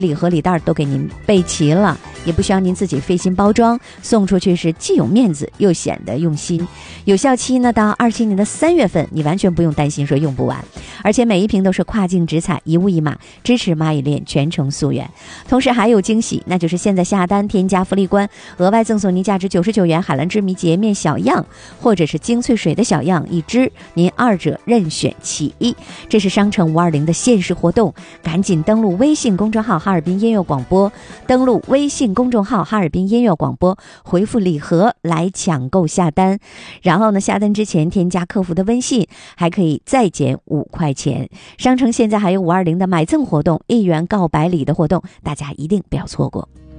礼盒礼袋都给您备齐了，也不需要您自己费心包装，送出去是既有面子又显得用心。有效期呢到27年的3月份，你完全不用担心说用不完，而且每一瓶都是跨境直采，一物一码，支持蚂蚁链全程溯源。同时还有惊喜，那就是现在下单添加福利官，额外赠送您价值99元海蓝之谜洁面小样，或者是精粹水的小样1支，您2者任选其一。这是商城520的限时活动，赶紧登录微信公众号哈尔滨音乐广播，登录微信公众号哈尔滨音乐广播，回复礼盒来抢购下单。然后呢，下单之前添加客服的微信，还可以再减5块钱。商城现在还有520的买赠活动，1元告白礼的活动，大家一定不要错过。